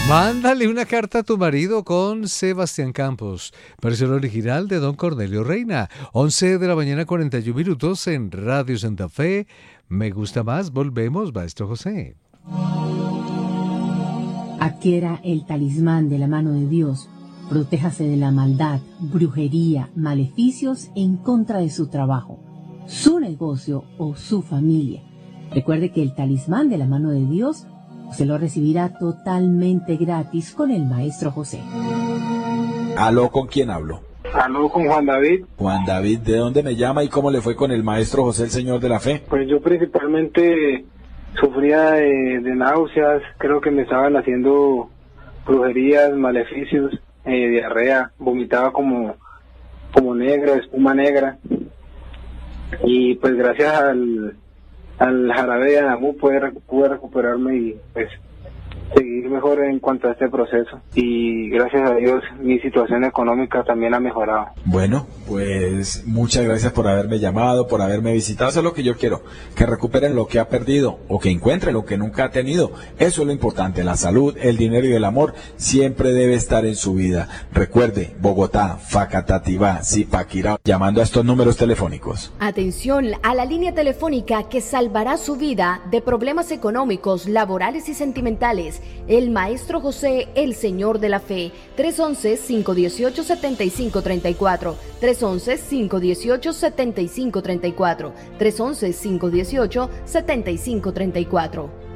Mándale una carta a tu marido con Sebastián Campos. Versión original de Don Cornelio Reina. 11 de la mañana, 41 minutos en Radio Santa Fe. Me gusta más. Volvemos, Maestro José. Adquiera el talismán de la mano de Dios. Protéjase de la maldad, brujería, maleficios en contra de su trabajo, su negocio o su familia. Recuerde que el talismán de la mano de Dios se lo recibirá totalmente gratis con el Maestro José. ¿Aló, con quién hablo? Aló, con Juan David. Juan David, ¿de dónde me llama y cómo le fue con el Maestro José, el Señor de la Fe? Pues yo principalmente sufría de náuseas, creo que me estaban haciendo brujerías, maleficios, diarrea, vomitaba como negra, espuma negra. Y pues gracias al jarabe de Anamú pude recuperarme y pues seguir mejor en cuanto a este proceso, y gracias a Dios mi situación económica también ha mejorado. Bueno, pues muchas gracias por haberme llamado, por haberme visitado. Eso es lo que yo quiero, que recuperen lo que ha perdido o que encuentren lo que nunca ha tenido. Eso es lo importante. La salud, el dinero y el amor siempre debe estar en su vida. Recuerde, Bogotá, Facatativá, Zipaquirá, llamando a estos números telefónicos. Atención a la línea telefónica que salvará su vida de problemas económicos, laborales y sentimentales. El Maestro José, el Señor de la Fe. 311-518-7534. 311-518-7534. 311-518-7534.